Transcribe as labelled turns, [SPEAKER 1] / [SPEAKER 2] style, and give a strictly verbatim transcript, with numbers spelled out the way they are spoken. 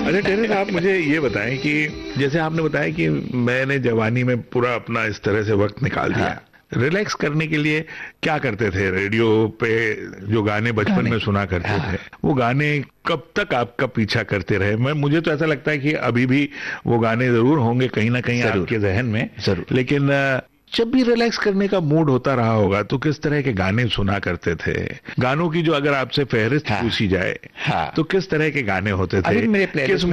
[SPEAKER 1] अच्छा टेरेस, आप मुझे ये बताएं कि जैसे आपने बताया कि मैंने जवानी में पूरा अपना इस तरह से वक्त निकाल दिया, रिलैक्स करने के लिए क्या करते थे? रेडियो पे जो गाने बचपन में सुना करते हाँ। थे, वो गाने कब तक आपका पीछा करते रहे? मैं मुझे तो ऐसा लगता है कि अभी भी वो गाने जरूर होंगे कहीं ना कहीं आपके जहन में, जरूर। लेकिन जब भी रिलैक्स करने का मूड होता रहा होगा तो किस तरह के गाने सुना करते थे? गानों की जो अगर आपसे फहरिस्त हाँ। पूछी जाए हाँ। तो किस तरह के गाने होते थे?
[SPEAKER 2] मेरे प्लेलिस्ट